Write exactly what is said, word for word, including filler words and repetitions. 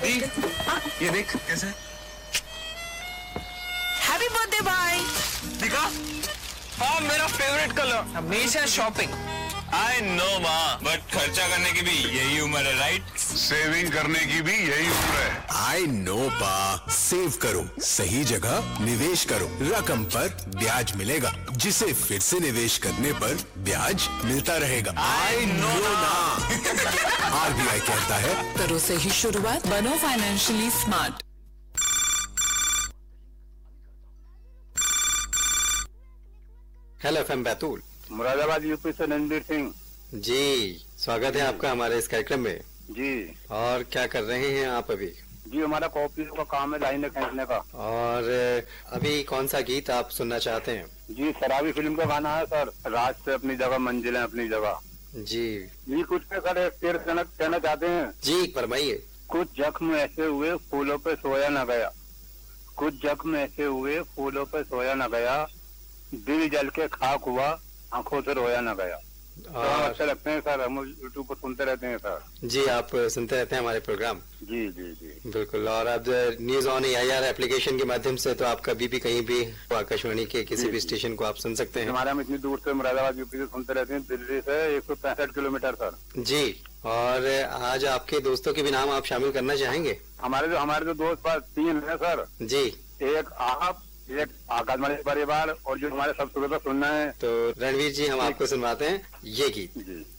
दी, ये देख कैसे हैप्पी बर्थडे भाई। दिखा? हाँ मेरा फेवरेट कलर। हमेशा शॉपिंग। आई नो माँ, बट खर्चा करने की भी यही उम्र है, राइट? सेविंग करने की भी यही उम्र है। आई नो पा, सेव करो, सही जगह निवेश करो, रकम पर ब्याज मिलेगा, जिसे फिर से निवेश करने पर ब्याज मिलता रहेगा। आई नो ना। आरबीआई कहता है, करो सही शुरुआत, बनो financially smart. Hello FM Betul, Moradabad UP से रणबीर सिंह जी स्वागत है आपका हमारे इस कार्यक्रम में। जी। और क्या कर रहे हैं आप अभी? जी हमारा कॉपी का काम है लाइनें खींचने का। और अभी कौन सा गीत आप सुनना चाहते हैं? जी शराबी फिल्म का गाना है सर, राज से अपनी जगह मंजिलें अपनी जगह। जी जी कुछ पे सर एक शेर कहना कहना चाहते हैं। जी फरमाइए। कुछ जख्म ऐसे हुए फूलों पे सोया न गया, कुछ जख्म ऐसे हुए फूलों पे सोया न गया, दिल जल के खाक हुआ आंखों से रोया न गया। तो हम और अच्छे लगते हैं सर, हम यूट्यूब पर सुनते रहते हैं सर। जी आप सुनते रहते हैं हमारे प्रोग्राम? जी जी जी बिल्कुल। और अब न्यूज ऑन एआईआर एप्लीकेशन के माध्यम से तो आप कभी भी कहीं भी आकाशवाणी के किसी भी स्टेशन को आप सुन सकते हैं। हमारे हम इतनी दूर से मुरादाबाद यूपी से सुनते रहते हैं, दिल्ली से एक सौ पैंसठ किलोमीटर सर। जी। और आज आपके दोस्तों के भी नाम आप शामिल करना चाहेंगे? हमारे जो हमारे जो दोस्त पास तीन है सर। जी। एक आप, एक आकाशवाणी परिवार और जो हमारे सब सुनना है। तो रणवीर जी हम आपको सुनवाते हैं ये गीत। जी।